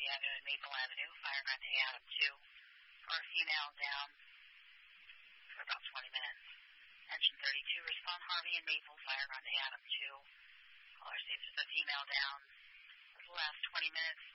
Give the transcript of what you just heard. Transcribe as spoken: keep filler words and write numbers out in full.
Avenue and Maple Avenue, fire gone to Adam two, for a female down for about twenty minutes. Engine thirty-two, respond Harvey and Maple, fire gone to Adam two. Caller says there's a female down for the last twenty minutes.